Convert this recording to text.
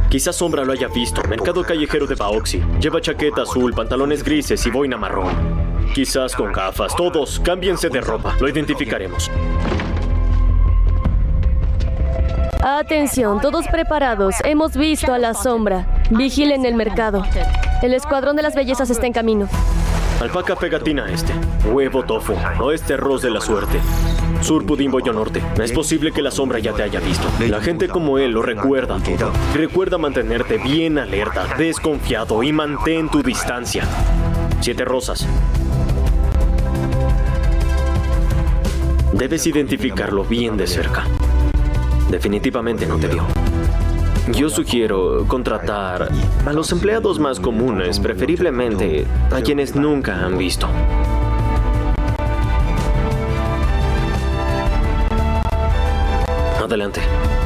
Quizás Sombra lo haya visto. Mercado callejero de Baoxi. Lleva chaqueta azul, pantalones grises y boina marrón. Quizás con gafas. Todos, cámbiense de ropa. Lo identificaremos. Atención, todos preparados. Hemos visto a la Sombra. Vigilen el mercado. El escuadrón de las bellezas está en camino. Alpaca pegatina este. Huevo tofu. Oeste arroz de la suerte. Sur pudín bollo norte. Es posible que la Sombra ya te haya visto. La gente como él lo recuerda todo. Recuerda mantenerte bien alerta, desconfiado y mantén tu distancia. 7 rosas. Debes identificarlo bien de cerca. Definitivamente no te vio. Yo sugiero contratar a los empleados más comunes, preferiblemente a quienes nunca han visto. Adelante.